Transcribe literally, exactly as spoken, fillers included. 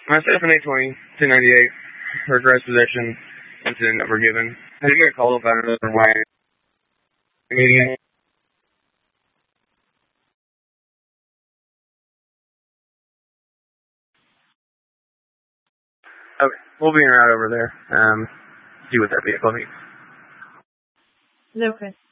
Myself an eight twenty, two ninety-eight, for arrest possession, incident number given. I did get a call about another way. Meeting. Okay, we'll be en route over there. Um, see what that vehicle needs. Lucas.